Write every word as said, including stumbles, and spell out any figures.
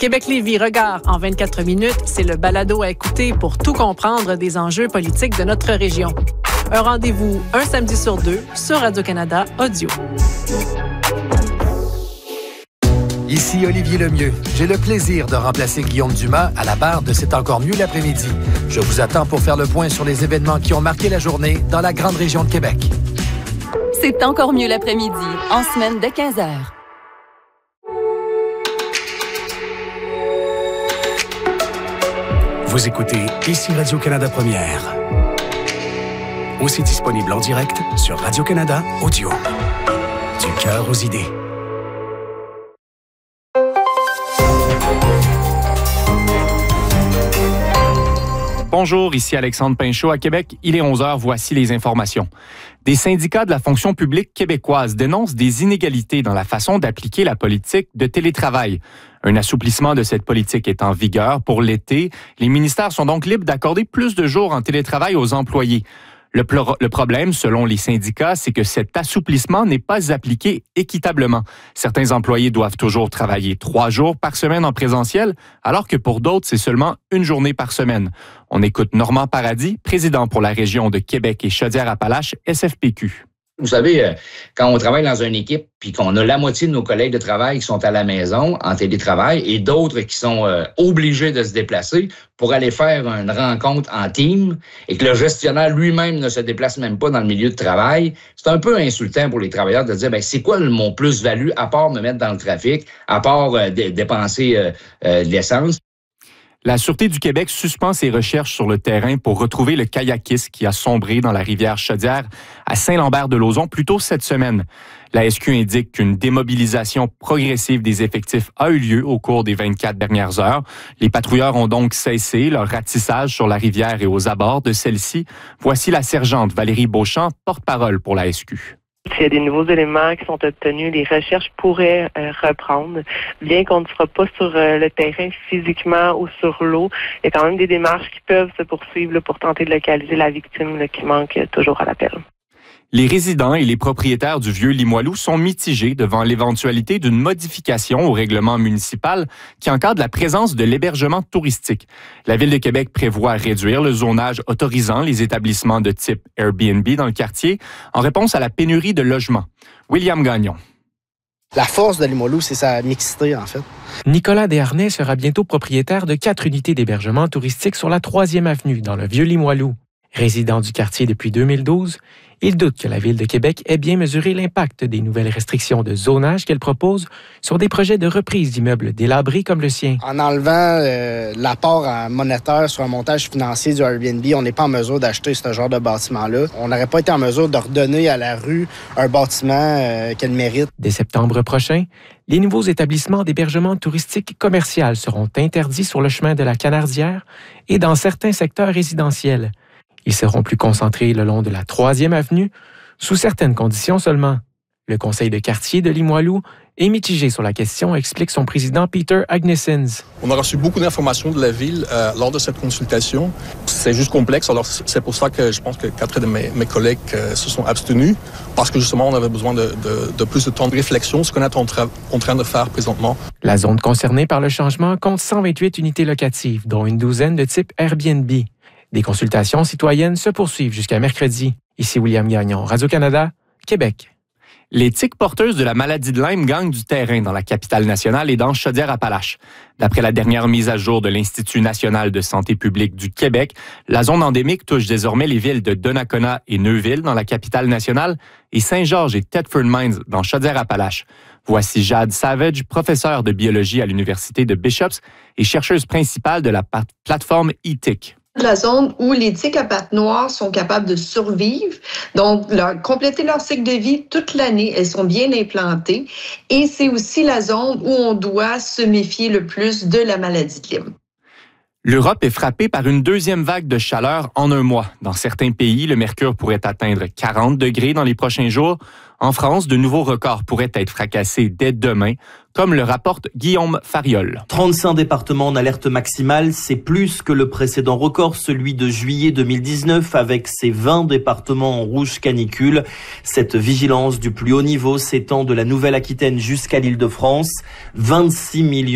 Québec-Lévis Regard en vingt-quatre minutes, c'est le balado à écouter pour tout comprendre des enjeux politiques de notre région. Un rendez-vous un samedi sur deux sur Radio-Canada Audio. Ici Olivier Lemieux. J'ai le plaisir de remplacer Guillaume Dumas à la barre de C'est encore mieux l'après-midi. Je vous attends pour faire le point sur les événements qui ont marqué la journée dans la grande région de Québec. C'est encore mieux l'après-midi, en semaine de quinze heures. Vous écoutez Ici Radio-Canada Première. Aussi disponible en direct sur Radio-Canada Audio. Du cœur aux idées. Bonjour, ici Alexandre Pinchot à Québec. Il est onze heures, voici les informations. Des syndicats de la fonction publique québécoise dénoncent des inégalités dans la façon d'appliquer la politique de télétravail. Un assouplissement de cette politique est en vigueur pour l'été. Les ministères sont donc libres d'accorder plus de jours en télétravail aux employés. Le, pl- le problème, selon les syndicats, c'est que cet assouplissement n'est pas appliqué équitablement. Certains employés doivent toujours travailler trois jours par semaine en présentiel, alors que pour d'autres, c'est seulement une journée par semaine. On écoute Normand Paradis, président pour la région de Québec et Chaudière-Appalaches, S F P Q. Vous savez, quand on travaille dans une équipe, puis qu'on a la moitié de nos collègues de travail qui sont à la maison, en télétravail, et d'autres qui sont euh, obligés de se déplacer pour aller faire une rencontre en team, et que le gestionnaire lui-même ne se déplace même pas dans le milieu de travail, c'est un peu insultant pour les travailleurs de dire, ben c'est quoi mon plus-value, à part me mettre dans le trafic, à part euh, d- dépenser euh, euh, de l'essence. La Sûreté du Québec suspend ses recherches sur le terrain pour retrouver le kayakiste qui a sombré dans la rivière Chaudière à Saint-Lambert-de-Lauzon plus tôt cette semaine. La S Q indique qu'une démobilisation progressive des effectifs a eu lieu au cours des vingt-quatre dernières heures. Les patrouilleurs ont donc cessé leur ratissage sur la rivière et aux abords de celle-ci. Voici la sergente Valérie Beauchamp, porte-parole pour la S Q. S'il y a des nouveaux éléments qui sont obtenus, les recherches pourraient euh, reprendre. Bien qu'on ne sera pas sur euh, le terrain physiquement ou sur l'eau, il y a quand même des démarches qui peuvent se poursuivre là, pour tenter de localiser la victime là, qui manque euh, toujours à l'appel. Les résidents et les propriétaires du vieux Limoilou sont mitigés devant l'éventualité d'une modification au règlement municipal qui encadre la présence de l'hébergement touristique. La Ville de Québec prévoit réduire le zonage autorisant les établissements de type Airbnb dans le quartier en réponse à la pénurie de logements. William Gagnon. La force de Limoilou, c'est sa mixité, en fait. Nicolas Desharnais sera bientôt propriétaire de quatre unités d'hébergement touristique sur la troisième avenue, dans le vieux Limoilou. Résident du quartier depuis deux mille douze, il doute que la Ville de Québec ait bien mesuré l'impact des nouvelles restrictions de zonage qu'elle propose sur des projets de reprise d'immeubles délabrés comme le sien. En enlevant euh, l'apport en monétaire sur un montage financier du Airbnb, on n'est pas en mesure d'acheter ce genre de bâtiment-là. On n'aurait pas été en mesure de redonner à la rue un bâtiment euh, qu'elle mérite. Dès septembre prochain, les nouveaux établissements d'hébergement touristique commercial seront interdits sur le chemin de la Canardière et dans certains secteurs résidentiels. Ils seront plus concentrés le long de la troisième avenue, sous certaines conditions seulement. Le conseil de quartier de Limoilou est mitigé sur la question, explique son président Peter Agnessens. On a reçu beaucoup d'informations de la Ville euh, lors de cette consultation. C'est juste complexe, alors c'est pour ça que je pense que quatre de mes, mes collègues euh, se sont abstenus, parce que justement, on avait besoin de, de, de plus de temps de réflexion, ce qu'on est en, tra- en train de faire présentement. La zone concernée par le changement compte cent vingt-huit unités locatives, dont une douzaine de type Airbnb. Des consultations citoyennes se poursuivent jusqu'à mercredi. Ici William Gagnon, Radio-Canada, Québec. Les tiques porteuses de la maladie de Lyme gagnent du terrain dans la capitale nationale et dans Chaudière-Appalaches. D'après la dernière mise à jour de l'Institut national de santé publique du Québec, la zone endémique touche désormais les villes de Donnacona et Neuville dans la capitale nationale et Saint-Georges et Thetford Mines dans Chaudière-Appalaches. Voici Jade Savage, professeure de biologie à l'Université de Bishops et chercheuse principale de la plateforme e-tick. La zone où les tiques à pattes noires sont capables de survivre, donc leur, compléter leur cycle de vie toute l'année, elles sont bien implantées. Et c'est aussi la zone où on doit se méfier le plus de la maladie de Lyme. L'Europe est frappée par une deuxième vague de chaleur en un mois. Dans certains pays, le mercure pourrait atteindre quarante degrés dans les prochains jours. En France, de nouveaux records pourraient être fracassés dès demain, comme le rapporte Guillaume Fariol. trente-cinq départements en alerte maximale, c'est plus que le précédent record, celui de juillet deux mille dix-neuf, avec ses vingt départements en rouge canicule. Cette vigilance du plus haut niveau s'étend de la Nouvelle-Aquitaine jusqu'à l'Île-de-France. vingt-six millions